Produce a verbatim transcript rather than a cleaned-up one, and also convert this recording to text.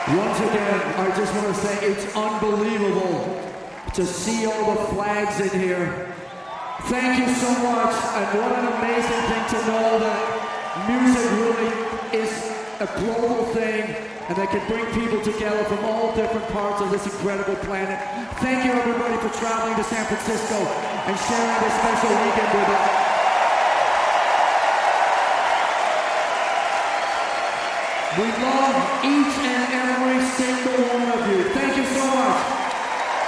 Once again, I just want to say it's unbelievable to see all the flags in here. Thank you so much, and what an amazing thing to know that music really is a global thing, and that can bring people together from all different parts of this incredible planet. Thank you everybody for traveling to San Francisco and sharing this special weekend with us. We love each and every single one